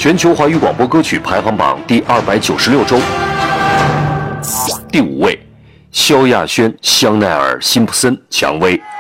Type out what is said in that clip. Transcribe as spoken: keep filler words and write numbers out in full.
全球华语广播歌曲排行榜第二百九十六周。第五位，萧亚轩、香奈儿、辛普森、蔷薇。